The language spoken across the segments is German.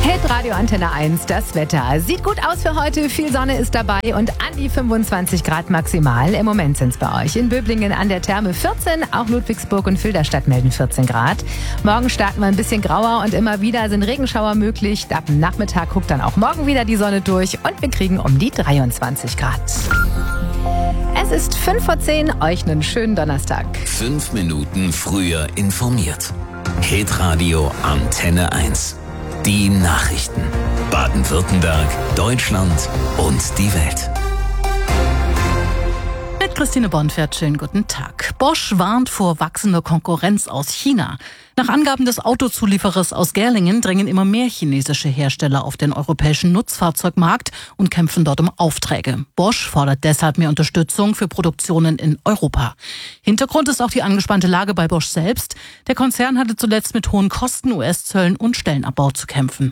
Hitradio Antenne 1, das Wetter. Sieht gut aus für heute, viel Sonne ist dabei und an die 25 Grad maximal. Im Moment sind es bei euch in Böblingen an der Therme 14, auch Ludwigsburg und Filderstadt melden 14 Grad. Morgen starten wir ein bisschen grauer und immer wieder sind Regenschauer möglich. Ab dem Nachmittag guckt dann auch morgen wieder die Sonne durch und wir kriegen um die 23 Grad. Es ist 5:10, euch einen schönen Donnerstag. 5 Minuten früher informiert. Hitradio Antenne 1. Die Nachrichten. Baden-Württemberg, Deutschland und die Welt. Mit Christine Bonfert, schönen guten Tag. Bosch warnt vor wachsender Konkurrenz aus China. Nach Angaben des Autozulieferers aus Gerlingen drängen immer mehr chinesische Hersteller auf den europäischen Nutzfahrzeugmarkt und kämpfen dort um Aufträge. Bosch fordert deshalb mehr Unterstützung für Produktionen in Europa. Hintergrund ist auch die angespannte Lage bei Bosch selbst. Der Konzern hatte zuletzt mit hohen Kosten, US-Zöllen und Stellenabbau zu kämpfen.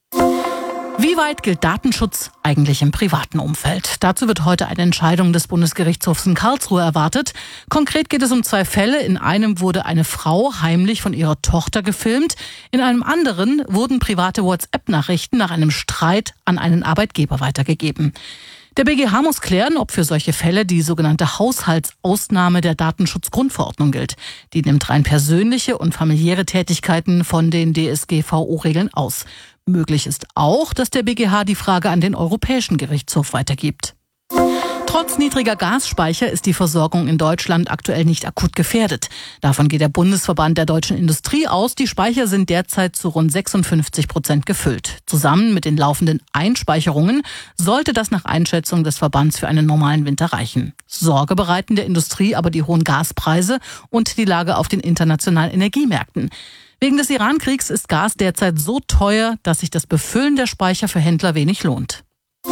Wie weit gilt Datenschutz eigentlich im privaten Umfeld? Dazu wird heute eine Entscheidung des Bundesgerichtshofs in Karlsruhe erwartet. Konkret geht es um 2 Fälle. In einem wurde eine Frau heimlich von ihrer Tochter gefilmt. In einem anderen wurden private WhatsApp-Nachrichten nach einem Streit an einen Arbeitgeber weitergegeben. Der BGH muss klären, ob für solche Fälle die sogenannte Haushaltsausnahme der Datenschutzgrundverordnung gilt. Die nimmt rein persönliche und familiäre Tätigkeiten von den DSGVO-Regeln aus. Möglich ist auch, dass der BGH die Frage an den Europäischen Gerichtshof weitergibt. Trotz niedriger Gasspeicher ist die Versorgung in Deutschland aktuell nicht akut gefährdet. Davon geht der Bundesverband der deutschen Industrie aus. Die Speicher sind derzeit zu rund 56% gefüllt. Zusammen mit den laufenden Einspeicherungen sollte das nach Einschätzung des Verbands für einen normalen Winter reichen. Sorge bereiten der Industrie aber die hohen Gaspreise und die Lage auf den internationalen Energiemärkten. Wegen des Iran-Kriegs ist Gas derzeit so teuer, dass sich das Befüllen der Speicher für Händler wenig lohnt.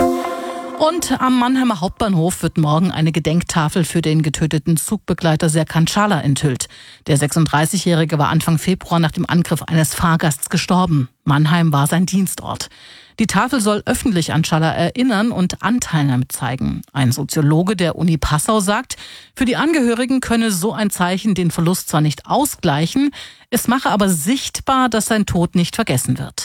Und am Mannheimer Hauptbahnhof wird morgen eine Gedenktafel für den getöteten Zugbegleiter Serkan Çağlar enthüllt. Der 36-Jährige war Anfang Februar nach dem Angriff eines Fahrgasts gestorben. Mannheim war sein Dienstort. Die Tafel soll öffentlich an Çağlar erinnern und Anteilnahme zeigen. Ein Soziologe der Uni Passau sagt, für die Angehörigen könne so ein Zeichen den Verlust zwar nicht ausgleichen, es mache aber sichtbar, dass sein Tod nicht vergessen wird.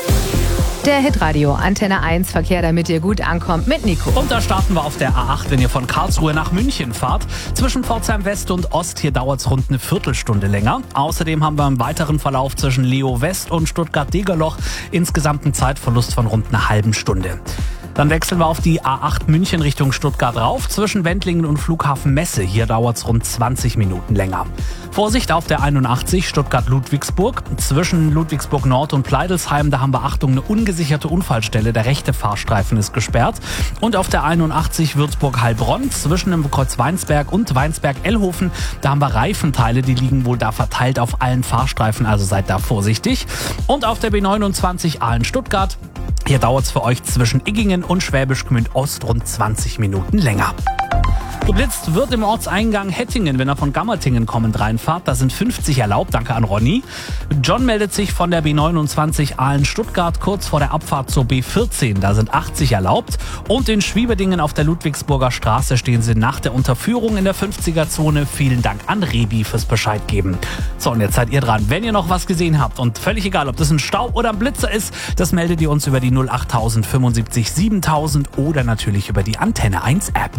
Der Hitradio Antenne 1 Verkehr, damit ihr gut ankommt, mit Nico. Und da starten wir auf der A8, wenn ihr von Karlsruhe nach München fahrt. Zwischen Pforzheim West und Ost, hier dauert es rund eine Viertelstunde länger. Außerdem haben wir im weiteren Verlauf zwischen Leo West und Stuttgart-Degerloch insgesamt einen Zeitverlust von rund einer halben Stunde. Dann wechseln wir auf die A8 München Richtung Stuttgart rauf, zwischen Wendlingen und Flughafen Messe. Hier dauert es rund 20 Minuten länger. Vorsicht auf der 81 Stuttgart-Ludwigsburg. Zwischen Ludwigsburg Nord und Pleidelsheim, da haben wir Achtung, eine ungesicherte Unfallstelle. Der rechte Fahrstreifen ist gesperrt. Und auf der 81 Würzburg-Heilbronn, zwischen dem Kreuz Weinsberg und Weinsberg-Ellhofen, da haben wir Reifenteile, die liegen wohl da verteilt auf allen Fahrstreifen, also seid da vorsichtig. Und auf der B29 Aalen-Stuttgart, hier dauert es für euch zwischen Iggingen und Schwäbisch Gmünd Ost rund 20 Minuten länger. Geblitzt wird im Ortseingang Hettingen, wenn er von Gammertingen kommend reinfahrt. Da sind 50 erlaubt, danke an Ronny. John meldet sich von der B29 Aalen-Stuttgart kurz vor der Abfahrt zur B14. Da sind 80 erlaubt. Und in Schwieberdingen auf der Ludwigsburger Straße stehen sie nach der Unterführung in der 50er-Zone. Vielen Dank an Rebi fürs Bescheid geben. So, und jetzt seid ihr dran. Wenn ihr noch was gesehen habt und völlig egal, ob das ein Stau oder ein Blitzer ist, das meldet ihr uns über die 08000 75 7000 oder natürlich über die Antenne 1 App.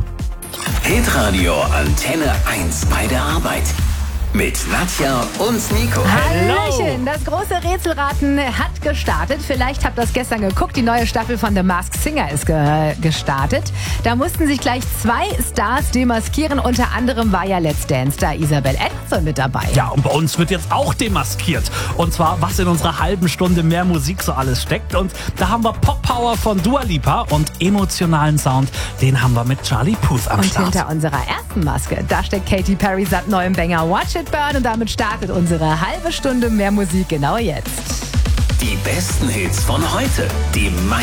Hitradio Antenne 1 bei der Arbeit. Mit Nadja und Nico. Hallöchen, das große Rätselraten hat gestartet. Vielleicht habt ihr das gestern geguckt. Die neue Staffel von The Masked Singer ist gestartet. Da mussten sich gleich 2 Stars demaskieren. Unter anderem war ja Let's Dance-Star Isabel Edson mit dabei. Ja, und bei uns wird jetzt auch demaskiert. Und zwar, was in unserer halben Stunde mehr Musik so alles steckt. Und da haben wir Pop-Power von Dua Lipa und emotionalen Sound, den haben wir mit Charlie Puth am Start. Und hinter unserer ersten Maske, da steckt Katy Perry samt neuem Banger Watch It Burn. Und damit startet unsere halbe Stunde mehr Musik genau jetzt. Die besten Hits von heute, die